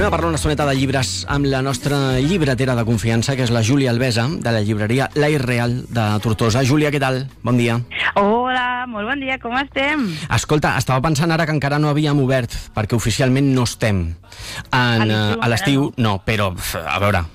Anem a parlar una estoneta de llibres amb la nostra llibretera de confiança, que és la Júlia Albesa, de la llibreria L'Air Real de Tortosa. Júlia, què tal? Bon dia. Hola, molt bon dia, com estem? Escolta, estava pensant ara que encara no havíem obert, perquè oficialment no estem a l'estiu, no, però, a veure,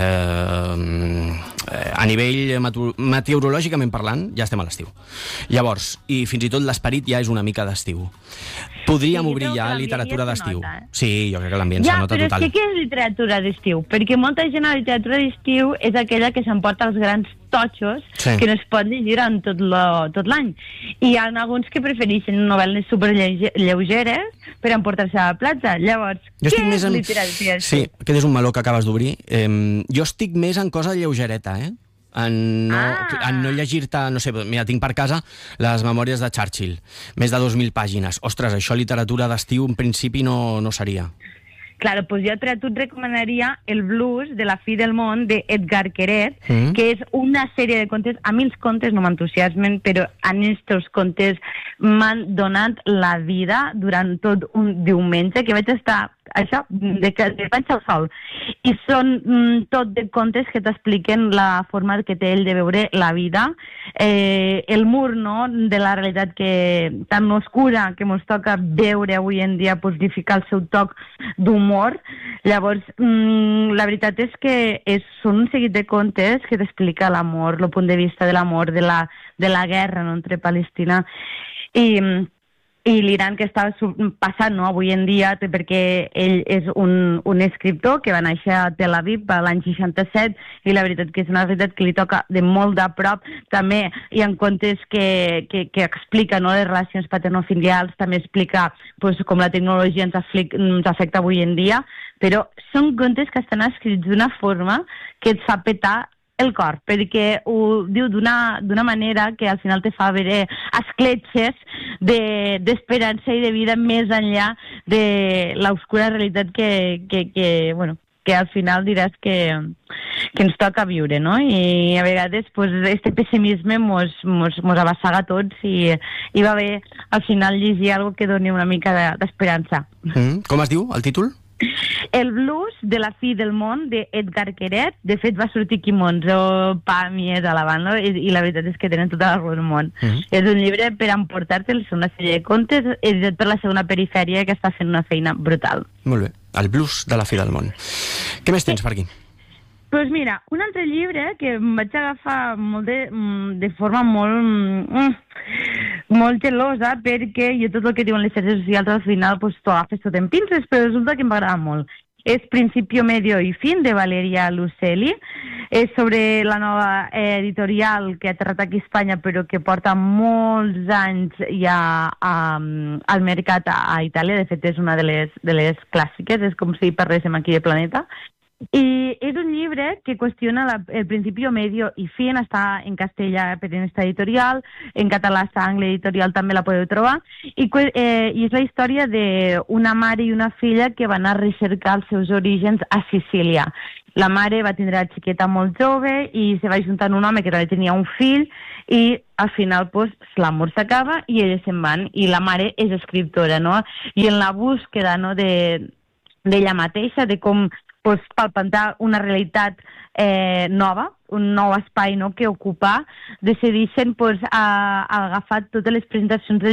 a nivell meteorològicament parlant, ja estem a l'estiu. Llavors, i fins i tot l'esperit ja és una mica d'estiu. Podríem obrir ja literatura d'estiu. Sí, jo crec que l'ambient se nota total. Ja, però és que què és literatura d'estiu? Perquè molta gent a la literatura d'estiu és aquella que s'emporta els grans totxos que no es pot llegir en tot l'any. I hi ha alguns que prefereixen novel·les superlleugeres per emportar-se a la platja. Llavors, què és literatura d'estiu? Sí, aquest és un meló que acabes d'obrir. Jo estic més en cosa lleugereta, en no llegir-te, no sé, mira, tinc per casa les memòries de Churchill, més de 2.000 pàgines. Ostres, això literatura d'estiu en principi no seria. Claro, pues jo per a tu et recomanaria El blues de la fi del món d'Edgar Queret, que és una sèrie de contes. A mi els contes no m'entusiasmen, però en estos contes m'han donat la vida durant tot un diumenge, que vaig estar això, de panxa al sol. I són tot de contes que t'expliquen la forma que té ell de veure la vida, el mur, no?, de la realitat que tan oscura que ens toca veure avui en dia, pues, ficar el seu toc d'humor. Llavors, la veritat és que són un seguit de contes que t'explica l'amor, el punt de vista de l'amor, de la guerra, no?, entre Palestina i l'Iran, que està passant, no?, avui en dia, perquè ell és un escriptor que va néixer a Tel Aviv l'any 67, i la veritat que és una realitat que li toca de molt de prop. També hi ha contes que explica, no?, les relacions paternofilials, també explica, pues, com la tecnologia ens afecta avui en dia, però són contes que estan escrits d'una forma que et fa petar el cor, perquè ho diu d'una manera que al final te fa veure escletxes d'esperança i de vida més enllà de l'oscura realitat que al final diràs que ens toca viure, no? I a vegades pues, este pessimisme mos abassaga a tots i va bé al final llegir alguna que doni una mica d'esperança. Com es diu el títol? El blues de la fi del món d'Edgar Queret. De fet va sortir Quimonzo, Pàmies a la banda, i la veritat és que tenen tota la raó del món. És un llibre per emportar-te'l, és una sèrie de contes editat per la Segona Perifèria, que està fent una feina brutal. Molt bé, el blues de la fi del món. Què més tens per aquí? Doncs mira, un altre llibre que em vaig agafar de forma molt gelosa, perquè jo tot el que diuen les xarxes socials al final t'ho agafes tot en pinces, però resulta que m'agrada molt. És Principio, Medio y Fin, de Valeria Lucelli. És sobre la nova editorial que ha aterrat aquí a Espanya, però que porta molts anys ja al mercat a Itàlia. De fet, és una de les clàssiques, és com si parléssim aquí de Planeta. I és un llibre que qüestiona el Principio, Medio y Fin. Està en castellà per esta editorial, en català està Angle Editorial, també la podeu trobar, i és la història d'una mare i una filla que van a recercar els seus orígens a Sicília. La mare va tindre la xiqueta molt jove i se va juntar amb un home que també tenia un fill, i al final pues, l'amor s'acaba i elles se'n van, i la mare és escriptora, no? I en la búsqueda, no, d'ella mateixa, de com palpentar una realitat nova, un nou espai, no?, que ocupar, decideixen agafar totes les presentacions de